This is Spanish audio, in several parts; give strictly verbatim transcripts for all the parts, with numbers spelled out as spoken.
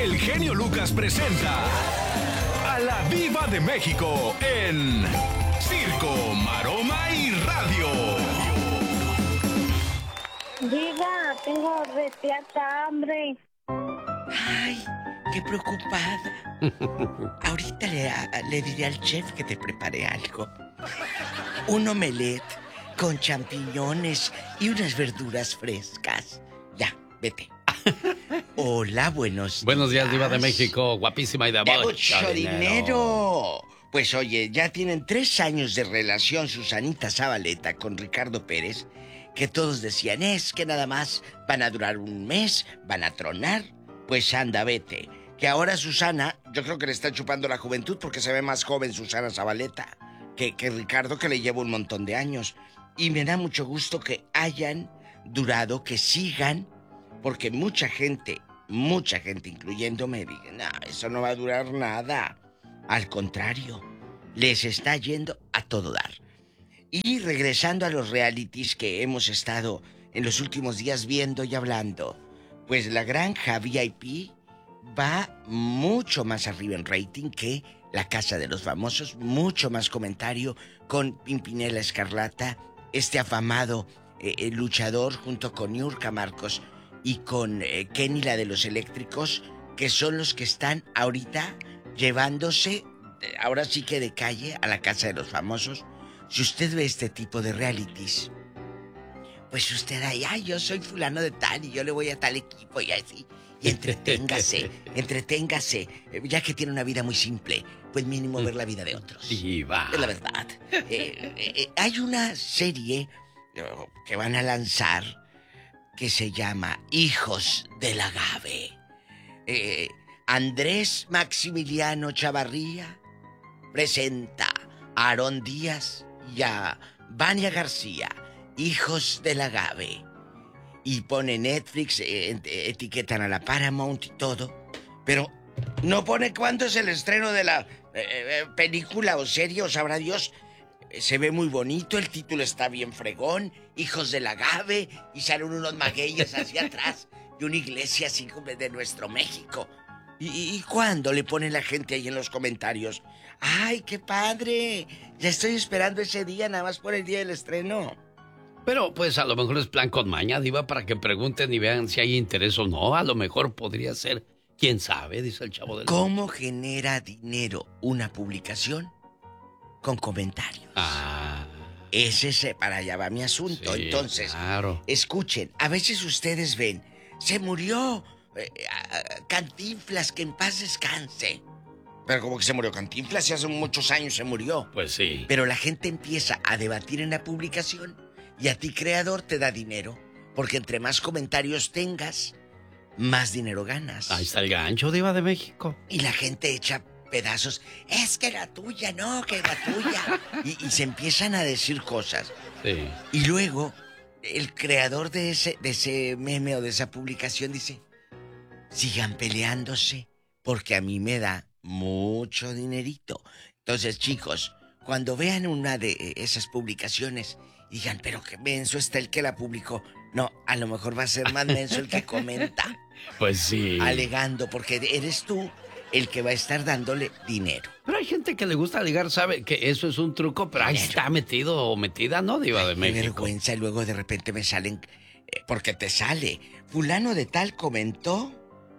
el genio Lucas presenta a la Diva de México en Circo, Maroma y Radio. Diva, tengo reteata hambre. Ay, qué preocupada. Ahorita le, le diré al chef que te prepare algo. Un omelette con champiñones y unas verduras frescas. Ya, vete. Hola, buenos días. Buenos días, Diva de México, guapísima y de, de mucho, mucho dinero. dinero. Pues oye, ya tienen tres años de relación Susanita Zabaleta con Ricardo Pérez, que todos decían, es que nada más van a durar un mes, van a tronar. Pues anda, vete. Que ahora Susana, yo creo que le está chupando la juventud porque se ve más joven Susana Zabaleta que, que Ricardo, que le lleva un montón de años. Y me da mucho gusto que hayan durado, que sigan, porque mucha gente, mucha gente, incluyéndome, dice, no, eso no va a durar nada. Al contrario, les está yendo a todo dar. Y regresando a los realities que hemos estado en los últimos días viendo y hablando, pues la Granja V I P va mucho más arriba en rating que La Casa de los Famosos, mucho más comentario con Pimpinela Escarlata, este afamado eh, luchador junto con Niurka Marcos y con eh, Kenny, la de los eléctricos, que son los que están ahorita llevándose, eh, ahora sí que de calle, a La Casa de los Famosos. Si usted ve este tipo de realities, pues usted ahí, ay, yo soy fulano de tal y yo le voy a tal equipo y así. Y entreténgase, entreténgase. Ya que tiene una vida muy simple, pues mínimo ver la vida de otros. Sí, va. Es la verdad. Eh, eh, eh, hay una serie que van a lanzar que se llama Hijos del Agave. Eh, Andrés Maximiliano Chavarría presenta a Aarón Díaz y a Vania García, Hijos del Agave. Y pone Netflix, eh, etiquetan a la Paramount y todo. Pero no pone cuándo es el estreno de la eh, eh, película o serie, o sabrá Dios. Se ve muy bonito, el título está bien fregón, Hijos del Agave, y salen unos magueyes hacia atrás y una iglesia así como de nuestro México. ¿Y, y cuándo le pone la gente ahí en los comentarios? ¡Ay, qué padre! Ya estoy esperando ese día, nada más por el día del estreno. Pero pues a lo mejor es plan con maña, Diva, para que pregunten y vean si hay interés o no. A lo mejor podría ser, quién sabe, dice el chavo del... ¿Cómo genera dinero una publicación? Con comentarios. Ah. Ese es, para allá va mi asunto. Sí, entonces, claro. Escuchen, a veces ustedes ven, se murió eh, Cantinflas, que en paz descanse. Pero como que se murió Cantinflas, y hace muchos años se murió. Pues sí. Pero la gente empieza a debatir en la publicación y a ti, creador, te da dinero. Porque entre más comentarios tengas, más dinero ganas. Ahí está el gancho, Diva de México. Y la gente echa pedazos. Es que la tuya, no, que la tuya. y, y se empiezan a decir cosas. Sí. Y luego, el creador de ese, de ese meme o de esa publicación dice, sigan peleándose, porque a mí me da mucho dinerito. Entonces, chicos, cuando vean una de esas publicaciones, digan, pero qué menso está el que la publicó. No, a lo mejor va a ser más menso el que comenta. Pues sí. Alegando, porque eres tú el que va a estar dándole dinero. Pero hay gente que le gusta ligar, sabe que eso es un truco, pero ahí está metido o metida, ¿no, Diva de México? Qué vergüenza, y luego de repente me salen, eh, porque te sale, fulano de tal comentó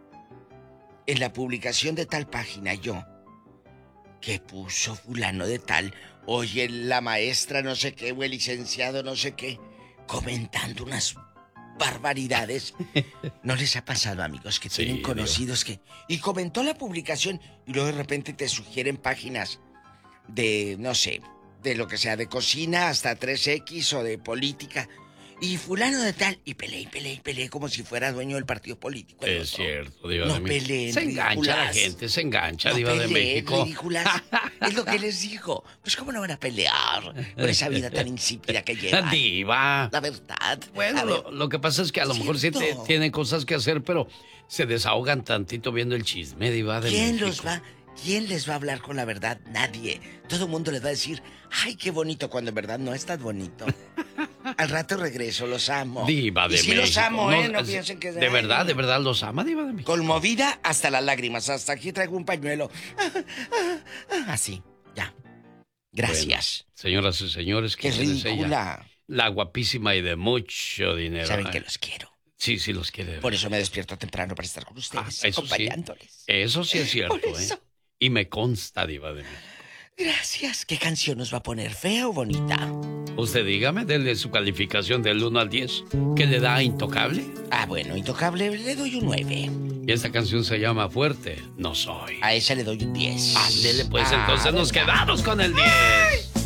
en la publicación de tal página, yo, que puso fulano de tal, oye, la maestra no sé qué, o el licenciado no sé qué, comentando unas barbaridades. ¿No les ha pasado, amigos, que Sí, tienen conocidos Diva. que... Y comentó la publicación y luego de repente te sugieren páginas de, no sé, de lo que sea, de cocina hasta tres equis o de política. Y fulano de tal, y peleé, y peleé, y peleé como si fuera dueño del partido político. Es cierto, Diva no de México. peleen, Se engancha ridículas. la gente, se engancha, No Diva de peleen, México. ridículas. Es lo que les digo. Pues cómo no van a pelear con esa vida tan insípida que llevan. Diva. La verdad. Bueno, A ver, lo, lo que pasa es que a lo mejor sí te- cierto. tienen cosas que hacer, pero se desahogan tantito viendo el chisme, Diva de ¿Quién México. los va? ¿Quién les va a hablar con la verdad? Nadie. Todo el mundo les va a decir, ay, qué bonito, cuando en verdad no es tan bonito. Al rato regreso, los amo. Diva de y sí México. los amo, ¿eh? No es- piensen que... De verdad, de verdad los ama, Diva de México. Conmovida hasta las lágrimas. Hasta aquí traigo un pañuelo. Así, ya. Gracias. Bueno, señoras y señores, Qué ¿quién es ella? ridícula. La guapísima y de mucho dinero. Saben ¿eh? que los quiero. Sí, sí los quiere. Por eso me despierto temprano para estar con ustedes, Ah, eso sí. acompañándoles. Eso sí es cierto, Por eso. ¿eh? Y me consta, Diva de México. Gracias. ¿Qué canción nos va a poner? ¿Fea o bonita? Usted dígame, denle su calificación del uno al diez. ¿Qué le da a Intocable? Ah, bueno, Intocable le doy un nueve. Y esta canción se llama Fuerte, No Soy. A esa le doy un diez. Ándele, pues Ah, entonces nos ¿verdad? quedamos con el diez.